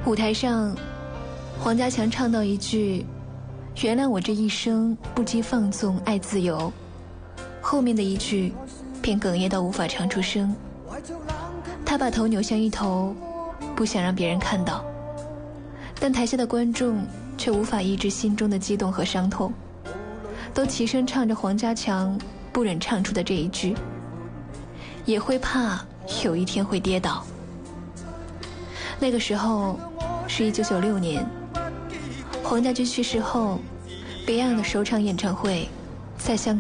舞台上，黄家强唱到一句“原谅我这一生不羁放纵爱自由”，后面的一句便哽咽到无法唱出声。他把头扭向一头，不想让别人看到，但台下的观众却无法抑制心中的激动和伤痛，都齐声唱着黄家强不忍唱出的这一句，也会怕有一天会跌倒。那个时候是1996年，黄家驹去世后， Beyond 的首场演唱会在香港